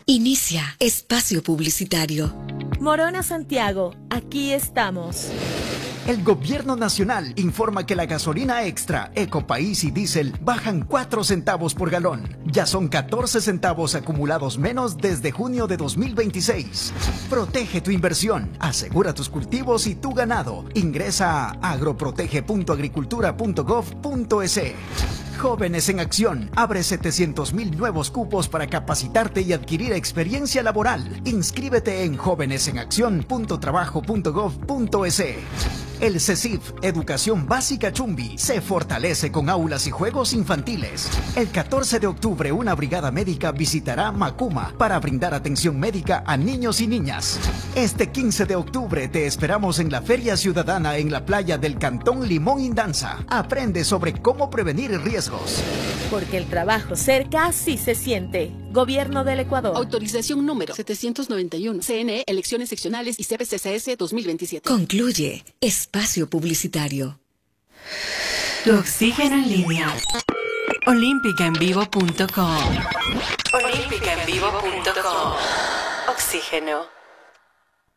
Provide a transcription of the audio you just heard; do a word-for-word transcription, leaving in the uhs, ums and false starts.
Inicia espacio publicitario. Morona Santiago, aquí estamos. El Gobierno Nacional informa que la gasolina extra, Ecopaís y diésel bajan cuatro centavos por galón. Ya son catorce centavos acumulados menos desde junio de dos mil veintiséis. Protege tu inversión, asegura tus cultivos y tu ganado. Ingresa a agroprotege punto agricultura punto gov punto es. Jóvenes en Acción abre setecientos mil nuevos cupos para capacitarte y adquirir experiencia laboral. Inscríbete en jóvenes en acción punto trabajo punto gov punto es. El CECIF, Educación Básica Chumbi, se fortalece con aulas y juegos infantiles. El catorce de octubre, una brigada médica visitará Macuma para brindar atención médica a niños y niñas. Este quince de octubre te esperamos en la Feria Ciudadana en la playa del Cantón Limón Indanza. Aprende sobre cómo prevenir riesgos. Porque el trabajo cerca sí se siente. Gobierno del Ecuador. Autorización número setecientos noventa y uno. C N E, Elecciones Seccionales y C P C C S dos mil veintisiete. Concluye espacio publicitario. Tu oxígeno en línea. olímpica en vivo punto com. olímpica en vivo punto com. Oxígeno.